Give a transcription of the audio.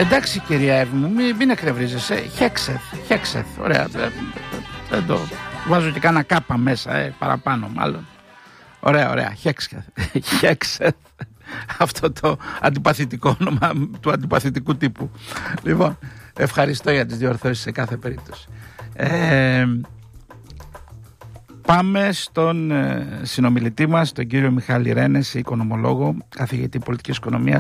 Εντάξει κυρία Εύη μου, μην εκνευρίζεσαι. Χέξεθ, ωραία. Δεν το βάζω και κάνα κάπα μέσα, παραπάνω μάλλον. Ωραία, Χέξεθ. Αυτό το αντιπαθητικό όνομα του αντιπαθητικού τύπου. Λοιπόν, ευχαριστώ για τις διορθώσεις σε κάθε περίπτωση. Πάμε στον συνομιλητή μας, τον κύριο Μιχάλη Ρένεση, οικονομολόγο, καθηγητή πολιτικής οικονομίας